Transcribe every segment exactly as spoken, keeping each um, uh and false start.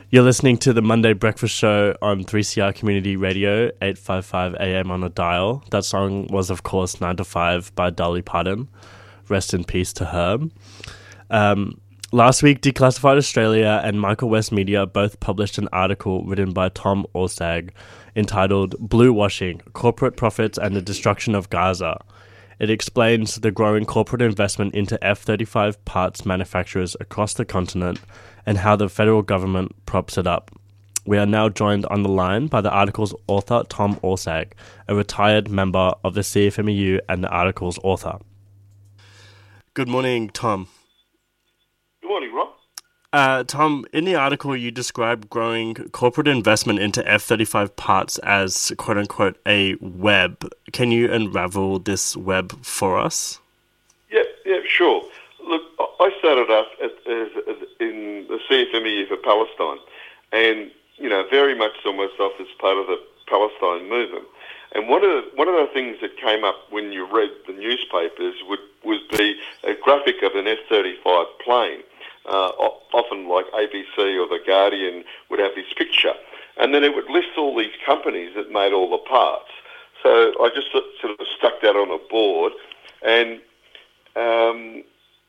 You're listening to the Monday Breakfast Show on three C R Community Radio, eight fifty-five A M on the dial. That song was, of course, nine to five by Dolly Parton. Rest in peace to her. Um, last week, Declassified Australia and Michael West Media both published an article written by Tom Orsag entitled Blue Washing, Corporate Profits and the Destruction of Gaza. It explains the growing corporate investment into F thirty-five parts manufacturers across the continent and how the federal government props it up. We are now joined on the line by the article's author, Tom Orsag, a retired member of the C F M E U and the article's author. Good morning, Tom. Good morning, Rob. Uh, Tom, in the article you described growing corporate investment into F thirty-five parts as quote-unquote a web. Can you unravel this web for us? Yeah, yeah, sure. Look, I started off at, as, as in the C F M E U for Palestine, and you know, very much saw myself as part of the Palestine movement. And one of the, one of the things that came up when you read the newspapers would would be a graphic of an F thirty-five plane. Uh, often, like A B C or The Guardian would have this picture, and then it would list all these companies that made all the parts. So I just sort of stuck that on a board, and um,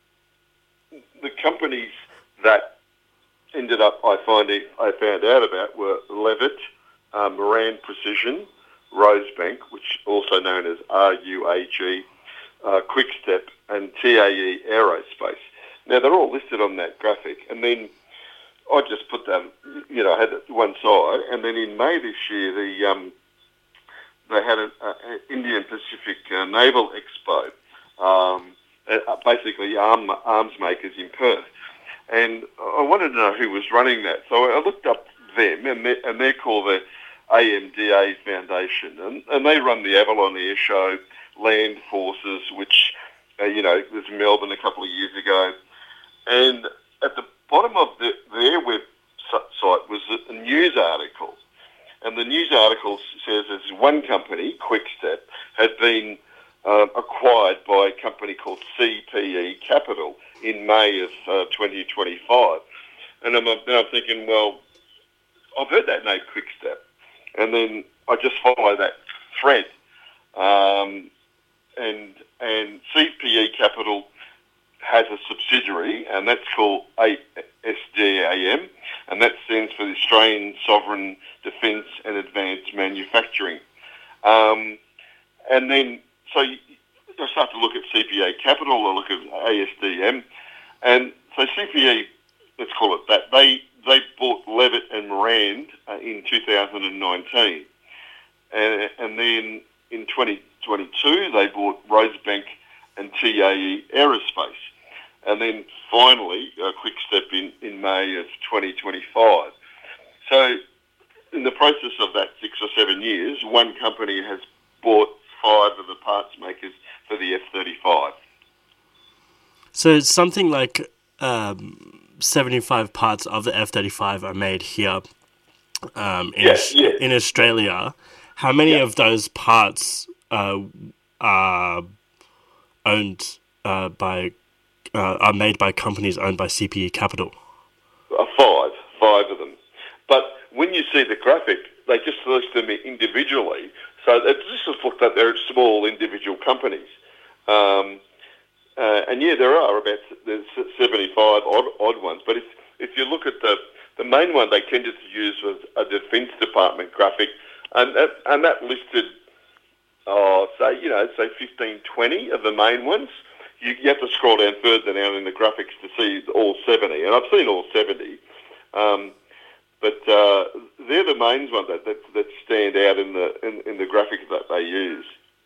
the companies that ended up, I find it, I found out about were Levitt, uh, Moran Precision, Rosebank, which also known as R U A G, uh, Quickstep, and T A E Aerospace. Now, they're all listed on that graphic, and then I just put that, you know, I had it to one side, and then in May this year, the um, they had an Indian Pacific uh, Naval Expo, um, uh, basically arm, arms makers in Perth. And I wanted to know who was running that. So I looked up them, and they're, and they're called the A M D A Foundation, and, and they run the Avalon Air Show, Land Forces, which, uh, you know, was in Melbourne a couple of years ago. And at the bottom of the, their website was a news article. And the news article says there's one company, Quickstep, had been uh, acquired by a company called C P E Capital in May of uh, twenty twenty-five. And I'm, then I'm thinking, well, I've heard that name, Quickstep. And then I just follow that thread. Um, and and C P E Capital has a subsidiary, and that's called A S D A M, and that stands for the Australian Sovereign Defence and Advanced Manufacturing. Um, and then, so you, I start to look at C P A Capital, I look at A S D M, and so C P E, let's call it that, they they bought Levitt and Moran uh, in two thousand nineteen, and, and then in twenty twenty-two they bought Rosebank and T A E Aerospace. And then finally, a quick step in, in May of twenty twenty-five. So in the process of that six or seven years, one company has bought five of the parts makers for the F thirty-five. So it's something like um, seventy-five parts of the F thirty-five are made here um, in, yeah, Aus- yeah. in Australia. How many yeah. of those parts uh, are owned uh, by uh, are made by companies owned by C P E Capital? Uh, five, five of them. But when you see the graphic, they just list them individually. So it's just looked like they're small individual companies. Um, uh, and yeah, there are about there's seventy-five odd, odd ones. But if if you look at the the main one they tended to use was a Defence Department graphic, and that, and that listed, oh, say you know, say fifteen, twenty of the main ones. You, you have to scroll down further down in the graphics to see all seventy, and I've seen all seventy. Um, but uh, they're the main ones that, that that stand out in the in, in the graphics that they use.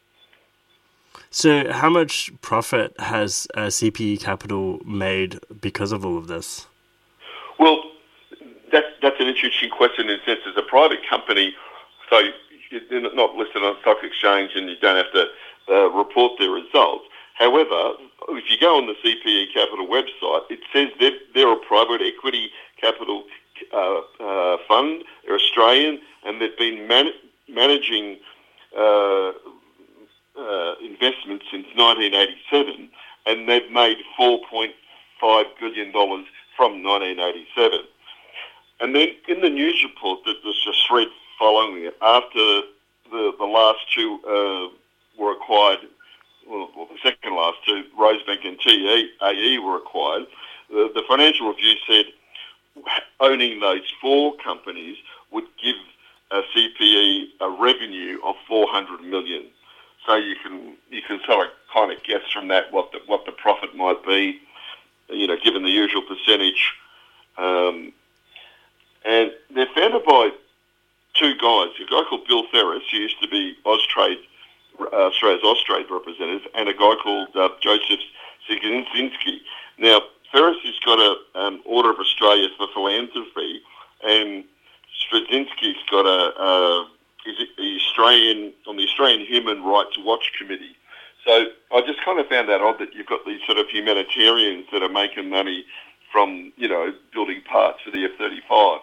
So, how much profit has uh, C P E Capital made because of all of this? Well, that's that's an interesting question in the sense it's a private company, so you're not listed on a stock exchange and you don't have to uh, report their results. However, if you go on the C P E Capital website, it says they're, they're a private equity capital uh, uh, fund. They're Australian, and they've been man- managing uh, uh, investments since nineteen eighty-seven, and they've made four point five billion dollars from nineteen eighty-seven. And then in the news report, that there's a thread following it after the the last two uh, were acquired. Well, well, the second last two, Rosebank and T A E, were acquired. The, the Financial Review said owning those four companies would give a C P E a revenue of four hundred million. So you can you can sort of kind of guess from that what the what the profit might be, you know, given the usual percentage. Um, and they're founded by two guys, a guy called Bill Ferris, who used to be Austrade, uh, Australia's Austrade representative, and a guy called uh, Joseph Szynski. Now, Ferris has got a um, Order of Australia for philanthropy, and Straczynski's got a, a is the Australian on the Australian Human Rights Watch Committee. So I just kind of found that odd that you've got these sort of humanitarians that are making money from, you know, building parts for the F thirty-five.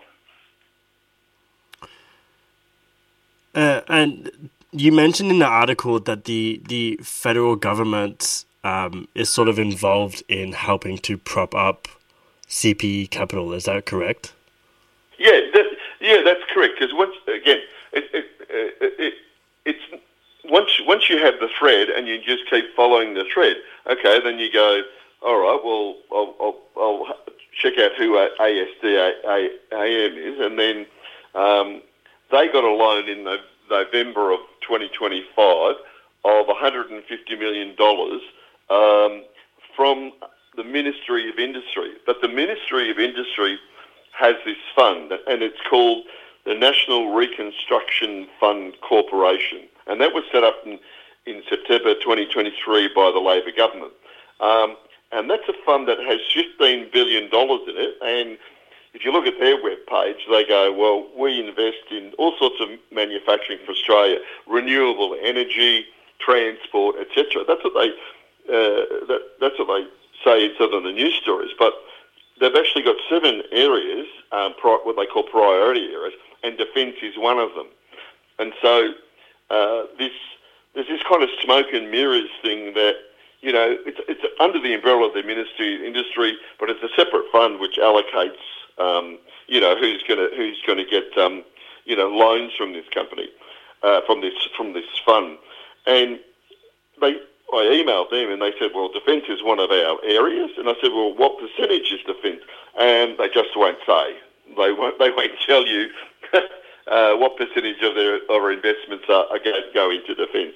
Uh, and you mentioned in the article that the the federal government um, is sort of involved in helping to prop up C P E Capital. Is that correct? Yeah, that, yeah, that's correct. Because once again, it, it, it, it, it's once once you have the thread and you just keep following the thread, okay, then you go, all right, well, I'll, I'll, I'll check out who A S D A M is, and then um, they got a loan in the November of twenty twenty-five of one hundred fifty million dollars um, from the Ministry of Industry. But the Ministry of Industry has this fund, and it's called the National Reconstruction Fund Corporation, and that was set up in, in September twenty twenty-three by the Labor government. Um, and that's a fund that has fifteen billion dollars in it, and if you look at their webpage, they go, well, we invest in all sorts of manufacturing for Australia, renewable energy, transport, et cetera. That's what they uh, that, that's what they say in some of the news stories. But they've actually got seven areas, um, pri- what they call priority areas, and defence is one of them. And so uh, this there's this kind of smoke and mirrors thing that, you know, it's, it's under the umbrella of the Ministry of Industry, but it's a separate fund which allocates, um, you know, who's going to who's going to get, um, you know, loans from this company, uh, from this from this fund. And they, I emailed them and they said, well, defence is one of our areas. And I said, well, what percentage is defence? And they just won't say. They won't. They won't tell you uh, what percentage of their of our investments are, are going to go into defence.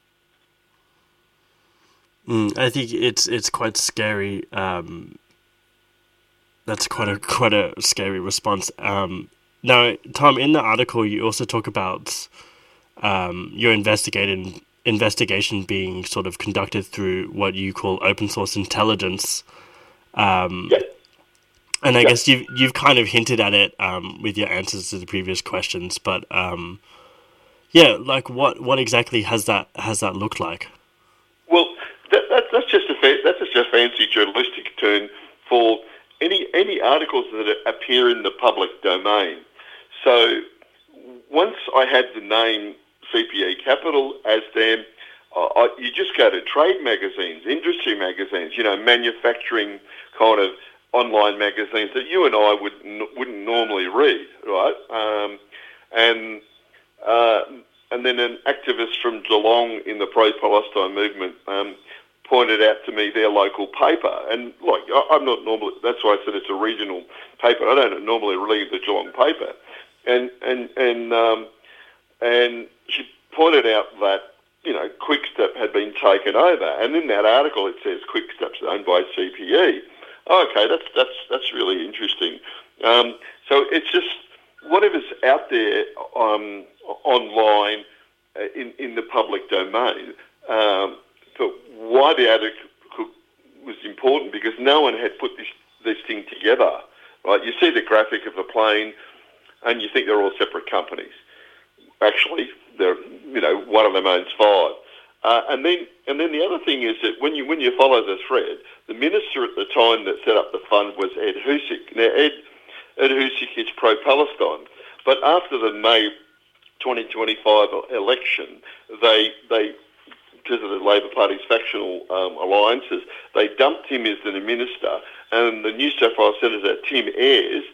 Mm, I think it's it's quite scary. Um, that's quite a quite a scary response. Um, now, Tom, in the article, you also talk about um, your investigating investigation being sort of conducted through what you call open source intelligence. Um, yeah. And I yeah. guess you've you've kind of hinted at it um, with your answers to the previous questions, but um, yeah, like what, what exactly has that has that looked like? Well, that, that, that's just a fa- that's just a fancy journalistic term for any any articles that appear in the public domain. So once I had the name C P E Capital as them, uh, I, you just go to trade magazines, industry magazines, you know, manufacturing kind of online magazines that you and I would n- wouldn't normally read, right? Um, and uh, and then an activist from Geelong in the pro-Palestine movement um, pointed out to me their local paper, and like I, I'm not normally. That's why I said it's a regional paper. I don't normally read the Geelong paper, and and and um, and she pointed out that, you know, Quickstep had been taken over, and in that article it says Quickstep's owned by C P E. Oh, okay, that's that's that's really interesting. Um, so it's just whatever's out there um, online uh, in in the public domain. Um, but why the article was important, because no one had put this this thing together. Right? You see the graphic of the plane, and you think they're all separate companies. Actually, they're, you know, one of them owns five. Uh, and then, and then the other thing is that when you when you follow the thread, the minister at the time that set up the fund was Ed Husic. Now, Ed Ed Husic is pro-Palestine, but after the May twenty twenty-five election, they they because of the Labor Party's factional um, alliances, they dumped him as the minister, and the New South Wales Senator Tim Ayres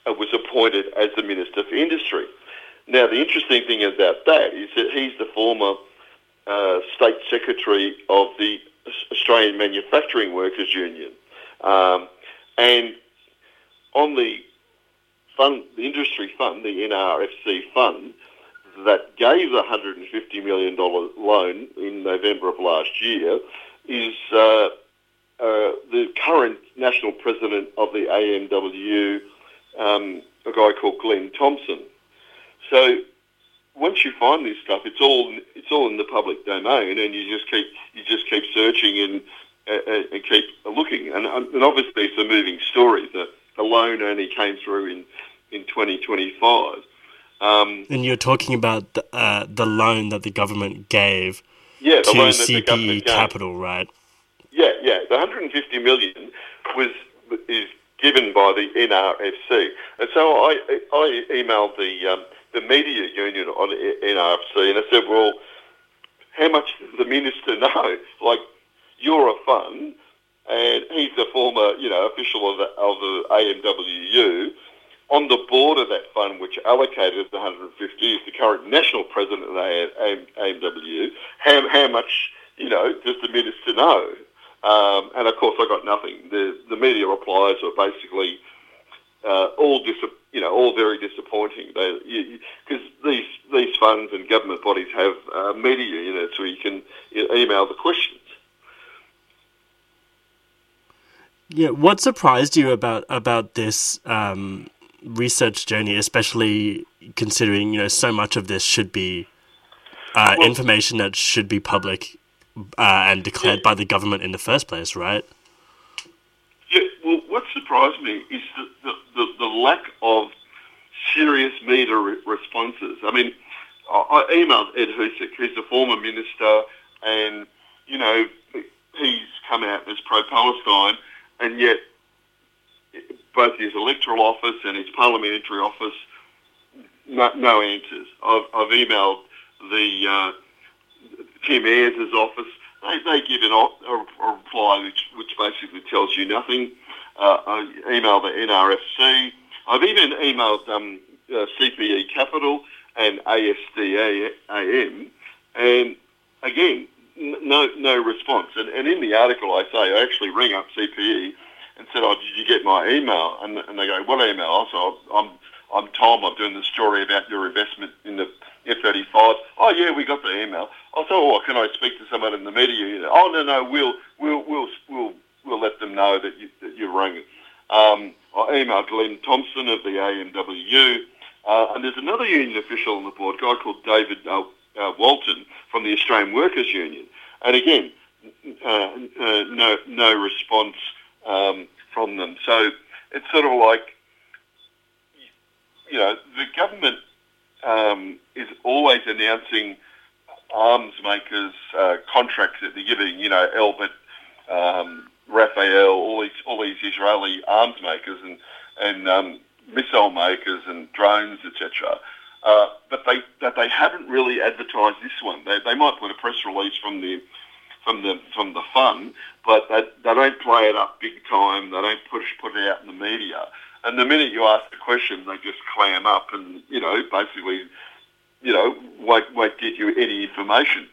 uh, was appointed as the Minister for Industry. Now, the interesting thing about that is that he's the former uh, State Secretary of the Australian Manufacturing Workers Union. Um, and on the fund, the industry fund, the N R F C fund, that gave the one hundred fifty million dollars loan in November of last year is uh, uh, the current national president of the A M W, um, a guy called Glenn Thompson. So once you find this stuff, it's all it's all in the public domain, and you just keep you just keep searching and uh, and keep looking. And, and obviously, it's a moving story. The, the loan only came through in in twenty twenty-five. Um, and you're talking about the, uh, the loan that the government gave yeah, the to loan that C the P government gave. Capital, right? Yeah, yeah. The one hundred fifty million dollars was is given by the N R F C, and so I I emailed the um, the media union on N R F C, and I said, well, how much does the minister know? Like, you're a fund, and he's the former, you know, official of the, of the A M W U. On the board of that fund, which allocated the one hundred fifty, is the current national president of the A M W. How, how much, you know, does the minister know? Um, and of course, I got nothing. The the media replies were basically uh, all dis, you know, all very disappointing. Because these these funds and government bodies have uh, media units where you can you know, email the questions. Yeah, what surprised you about about this um, research journey, especially considering you know so much of this should be uh, well, information that should be public uh, and declared yeah. by the government in the first place, right? Yeah. Well, what surprised me is the the, the, the lack of serious media re- responses. I mean, I, I emailed Ed Husic, who's the former minister, and you know he's come out as pro-Palestine. And yet, both his electoral office and his parliamentary office, no, no answers. I've, I've emailed the uh, Tim Ayers' office. They, they give an, a, a reply which, which basically tells you nothing. Uh, I emailed the N R F C. I've even emailed um, uh, C P E Capital and A S D A M. And again, No, no response. And, and in the article, I say I actually rang up C P E and said, "Oh, did you get my email?" And, and they go, "What email?" I said, "I'm, I'm Tom. I'm doing the story about your investment in the F thirty-five." "Oh, yeah, we got the email." I said, "Oh, can I speak to someone in the media?" "Oh, no, no, we'll, we'll, we'll, we'll, we'll let them know that you, that you rang." Um, I emailed Glenn Thompson of the A M W U, uh, and there's another union official on the board, a guy called David Uh, Uh, Walton from the Australian Workers Union, and again, uh, uh, no no response um, from them. So it's sort of like, you know, the government um, is always announcing arms makers uh, contracts that they're giving, you know, Elbit, um, Rafael, all these all these Israeli arms makers and and um, missile makers and drones, et cetera. Uh, but they that they haven't really advertised this one. They they might put a press release from the from the from the fund, but they, they don't play it up big time. They don't push put it out in the media. And the minute you ask the question, they just clam up and you know basically you know won't won't give you any information.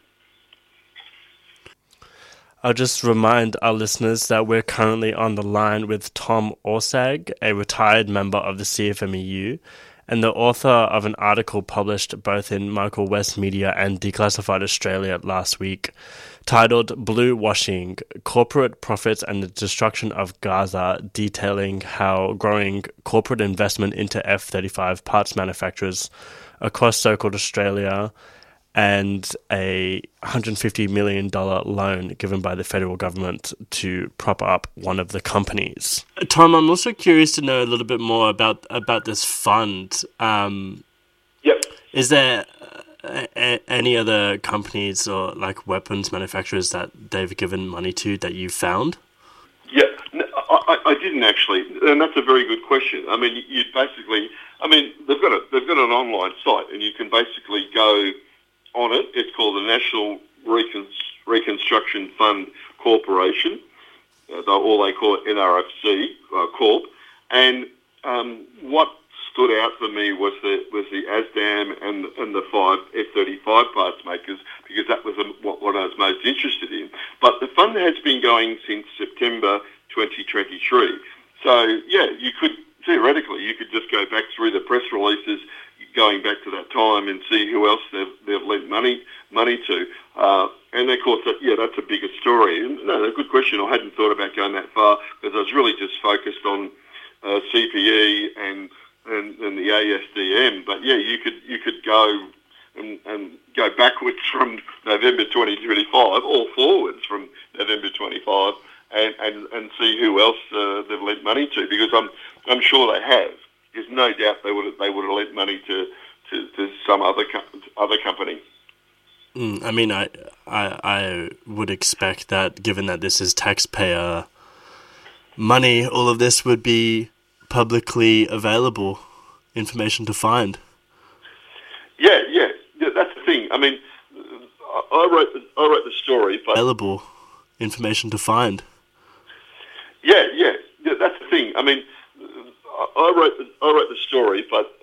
I'll just remind our listeners that we're currently on the line with Tom Orsag, a retired member of the C F M E U, and the author of an article published both in Michael West Media and Declassified Australia last week, titled Blue Washing, Corporate Profits and the Destruction of Gaza, detailing how growing corporate investment into F thirty-five parts manufacturers across so-called Australia and a one hundred fifty million dollars loan given by the federal government to prop up one of the companies. Tom, I'm also curious to know a little bit more about, about this fund. Um, yep. Is there a, a, any other companies or like weapons manufacturers that they've given money to that you found? Yeah, no, I, I didn't actually, and that's a very good question. I mean, you basically, I mean, they've got a they've got an online site, and you can basically go on it. It's called the National Recon- Reconstruction Fund Corporation, uh, or they call it N R F C uh, Corp. And um, what stood out for me was the was the ASDAM and and the five F thirty-five parts makers, because that was what, what I was most interested in. But the fund has been going since September twenty twenty-three. So yeah, you could theoretically you could just go back through the press releases going back to that time and see who else they've they've lent money money to. Uh, and of course, that, yeah, that's a bigger story. And no, a good question. I hadn't thought about going that far because I was really just focused on uh, C P E and, and and the A S D M. But yeah, you could you could go and, and go backwards from November twenty twenty-five or forwards from November twenty-five and, and, and see who else uh, they've lent money to, because I'm I'm sure they have. There's no doubt they would they would have lent money to, to, to some other co- other company. Mm, I mean, I, I I would expect that, given that this is taxpayer money, all of this would be publicly available information to find. Yeah, yeah, yeah, that's the thing. I mean, I, I wrote the, I wrote the story, but available information to find. Yeah, yeah, yeah, that's the thing. I mean, I wrote the, I wrote the story, but